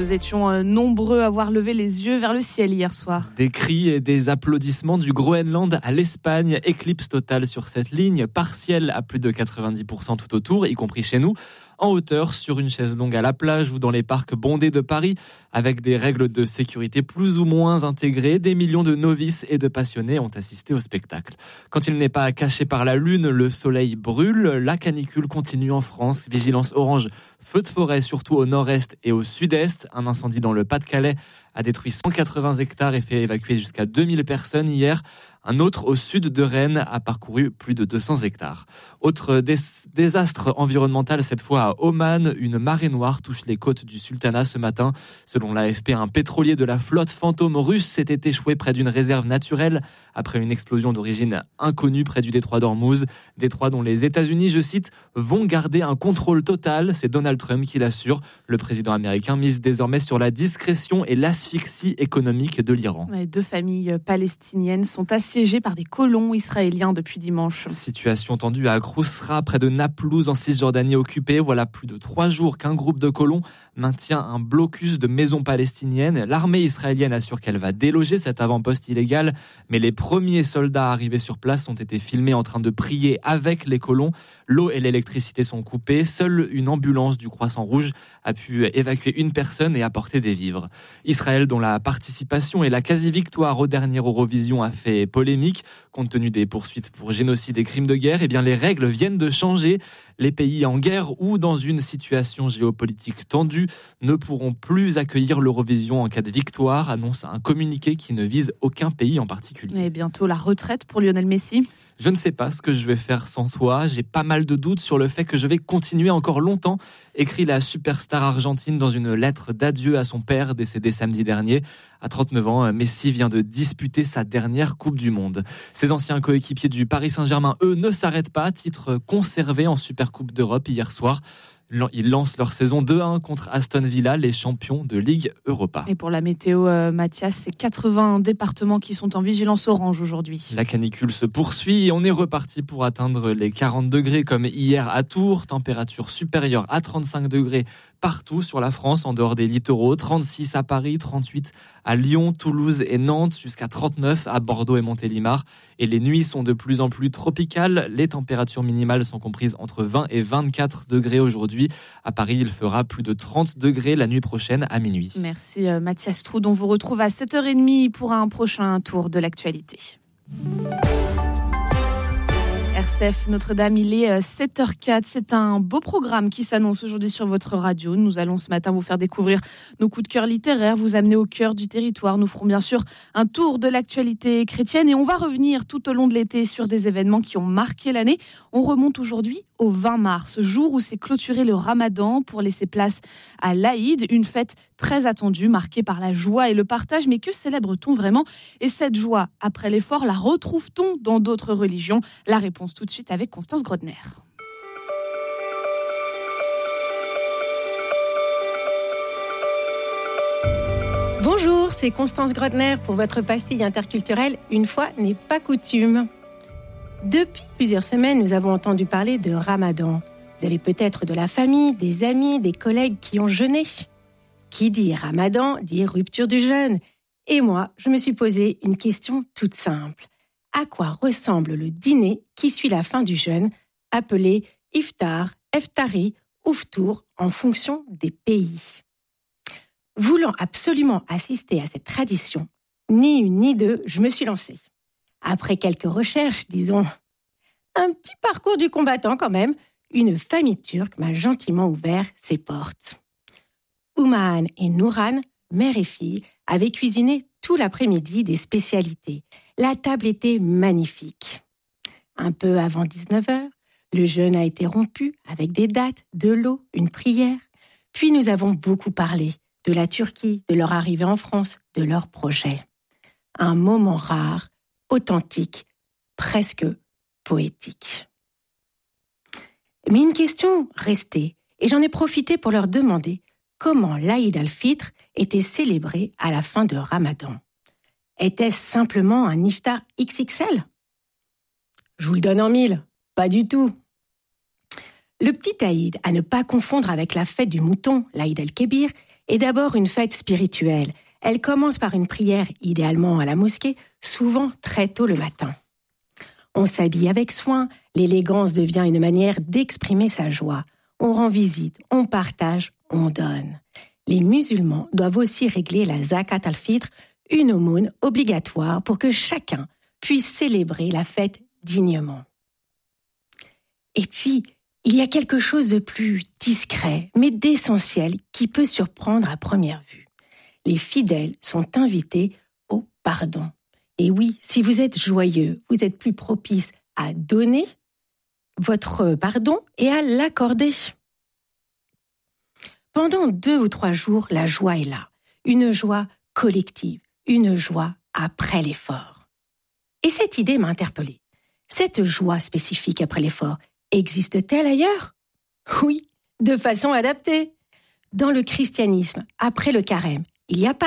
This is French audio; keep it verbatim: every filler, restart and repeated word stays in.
Nous étions nombreux à avoir levé les yeux vers le ciel hier soir. Des cris et des applaudissements du Groenland à l'Espagne. Éclipse totale sur cette ligne, partielle à plus de quatre-vingt-dix pour cent tout autour, y compris chez nous. En hauteur, sur une chaise longue à la plage ou dans les parcs bondés de Paris, avec des règles de sécurité plus ou moins intégrées, des millions de novices et de passionnés ont assisté au spectacle. Quand il n'est pas caché par la lune, le soleil brûle, la canicule continue en France. Vigilance orange, feu de forêt surtout au nord-est et au sud-est. Un incendie dans le Pas-de-Calais a détruit cent quatre-vingts hectares et fait évacuer jusqu'à deux mille personnes hier. Un autre au sud de Rennes a parcouru plus de deux cents hectares. Autre dés- désastre environnemental cette fois à Oman. Une marée noire touche les côtes du Sultanat ce matin. Selon l'A F P, un pétrolier de la flotte fantôme russe s'était échoué près d'une réserve naturelle après une explosion d'origine inconnue près du détroit d'Ormuz. Détroit dont les États-Unis, je cite, vont garder un contrôle total. C'est Donald Trump qui l'assure. Le président américain mise désormais sur la discrétion et l'asphyxie économique de l'Iran. Ouais, deux familles palestiniennes sont assiégées par des colons israéliens depuis dimanche. Situation tendue à Khrousra, près de Naplouse, en Cisjordanie occupée. Voilà plus de trois jours qu'un groupe de colons maintient un blocus de maisons palestiniennes. L'armée israélienne assure qu'elle va déloger cet avant-poste illégal, mais les premiers soldats arrivés sur place ont été filmés en train de prier avec les colons. L'eau et l'électricité sont coupées. Seule une ambulance du Croissant Rouge a pu évacuer une personne et apporter des vivres. Israël, dont la participation et la quasi-victoire au dernier Eurovision a fait polémique, compte tenu des poursuites pour génocide et crimes de guerre, eh bien les règles viennent de changer. Les pays en guerre ou dans une situation géopolitique tendue ne pourront plus accueillir l'Eurovision en cas de victoire, annonce un communiqué qui ne vise aucun pays en particulier. Et bientôt la retraite pour Lionel Messi. Je ne sais pas ce que je vais faire sans toi. J'ai pas mal de doutes sur le fait que je vais continuer encore longtemps, écrit la superstar argentine dans une lettre d'adieu à son père décédé samedi dernier. À trente-neuf ans, Messi vient de disputer sa dernière Coupe du Monde. Ses anciens coéquipiers du Paris Saint-Germain, eux, ne s'arrêtent pas. Titre conservé en Supercoupe d'Europe hier soir. Ils lancent leur saison deux à un contre Aston Villa, les champions de Ligue Europa. Et pour la météo, euh, Mathias, c'est quatre-vingts départements qui sont en vigilance orange aujourd'hui. La canicule se poursuit et on est reparti pour atteindre les quarante degrés comme hier à Tours. Température supérieure à trente-cinq degrés partout sur la France, en dehors des littoraux. trente-six à Paris, trente-huit à Lyon, Toulouse et Nantes, jusqu'à trente-neuf à Bordeaux et Montélimar. Et les nuits sont de plus en plus tropicales. Les températures minimales sont comprises entre vingt et vingt-quatre degrés aujourd'hui. À Paris, il fera plus de trente degrés la nuit prochaine à minuit. Merci euh, Mathias Troud. On vous retrouve à sept heures trente pour un prochain tour de l'actualité. R C F Notre-Dame, il est sept heures quatre. C'est un beau programme qui s'annonce aujourd'hui sur votre radio. Nous allons ce matin vous faire découvrir nos coups de cœur littéraires, vous amener au cœur du territoire. Nous ferons bien sûr un tour de l'actualité chrétienne et on va revenir tout au long de l'été sur des événements qui ont marqué l'année. On remonte aujourd'hui au vingt mars, jour où s'est clôturé le Ramadan pour laisser place à l'Aïd, une fête très attendue, marquée par la joie et le partage. Mais que célèbre-t-on vraiment ? Et cette joie, après l'effort, la retrouve-t-on dans d'autres religions ? La réponse tout de suite avec Constance Grodner. Bonjour, c'est Constance Grodner pour votre pastille interculturelle Une fois n'est pas coutume. Depuis plusieurs semaines, nous avons entendu parler de Ramadan. Vous avez peut-être de la famille, des amis, des collègues qui ont jeûné. Qui dit Ramadan dit rupture du jeûne. Et moi, je me suis posé une question toute simple. À quoi ressemble le dîner qui suit la fin du jeûne, appelé iftar, iftari ou ftour en fonction des pays ? Voulant absolument assister à cette tradition, ni une ni deux, je me suis lancée. Après quelques recherches, disons, un petit parcours du combattant quand même, une famille turque m'a gentiment ouvert ses portes. Ouman et Nouran, mère et fille, avaient cuisiné tout l'après-midi des spécialités. La table était magnifique. Un peu avant dix-neuf heures, le jeûne a été rompu avec des dattes, de l'eau, une prière. Puis nous avons beaucoup parlé de la Turquie, de leur arrivée en France, de leur projet. Un moment rare, authentique, presque poétique. Mais une question restait, et j'en ai profité pour leur demander comment l'Aïd al-Fitr était célébré à la fin de Ramadan. Était-ce simplement un iftar X X L ? Je vous le donne en mille, pas du tout. Le petit Aïd, à ne pas confondre avec la fête du mouton, l'Aïd al-Kébir, est d'abord une fête spirituelle. Elle commence par une prière, idéalement à la mosquée, souvent très tôt le matin. On s'habille avec soin, l'élégance devient une manière d'exprimer sa joie. On rend visite, on partage, on donne. Les musulmans doivent aussi régler la zakat al-fitr, une aumône obligatoire pour que chacun puisse célébrer la fête dignement. Et puis, il y a quelque chose de plus discret, mais d'essentiel, qui peut surprendre à première vue. Les fidèles sont invités au pardon. Et oui, si vous êtes joyeux, vous êtes plus propice à donner votre pardon et à l'accorder. Pendant deux ou trois jours, la joie est là. Une joie collective, une joie après l'effort. Et cette idée m'a interpellée. Cette joie spécifique après l'effort, existe-t-elle ailleurs ? Oui, de façon adaptée. Dans le christianisme, après le carême, il y a